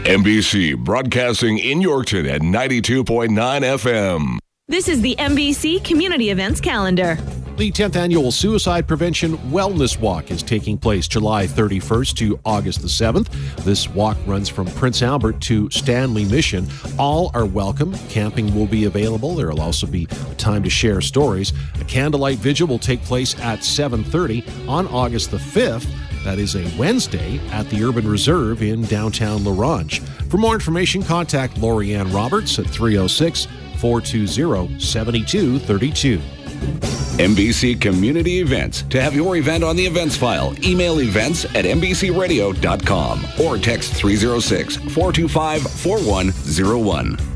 NBC broadcasting in Yorkton at 92.9 FM. This is the NBC Community Events Calendar. The 10th Annual Suicide Prevention Wellness Walk is taking place July 31st to August the 7th. This walk runs from Prince Albert to Stanley Mission. All are welcome. Camping will be available. There will also be a time to share stories. A candlelight vigil will take place at 7:30 on August the 5th. That is a Wednesday at the Urban Reserve in downtown La Ronge. For more information, contact Lori Ann Roberts at 306-420-7232. NBC Community Events. To have your event on the events file, email events@nbcradio.com or text 306-425-4101.